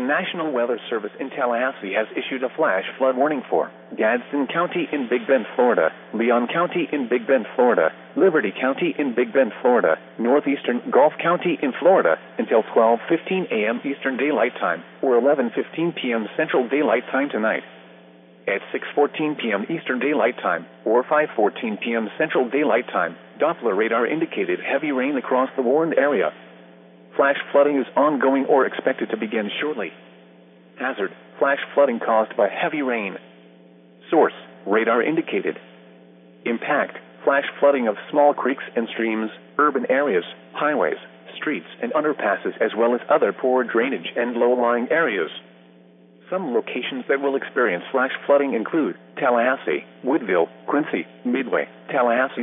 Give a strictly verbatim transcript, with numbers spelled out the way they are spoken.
National Weather Service in Tallahassee has issued a flash flood warning for Gadsden County in Big Bend, Florida, Leon County in Big Bend, Florida, Liberty County in Big Bend, Florida, Northeastern Gulf County in Florida until twelve fifteen a.m. Eastern Daylight Time or eleven fifteen p.m. Central Daylight Time tonight. At six fourteen p.m. Eastern Daylight Time or five fourteen p.m. Central Daylight Time, Doppler radar indicated heavy rain across the warned area. Flash flooding is ongoing or expected to begin shortly. Hazard: flash flooding caused by heavy rain. Source: radar indicated. Impact: flash flooding of small creeks and streams, urban areas, highways, streets and underpasses, as well as other poor drainage and low-lying areas. Some locations that will experience flash flooding include Tallahassee, Woodville, Quincy, Midway, Tallahassee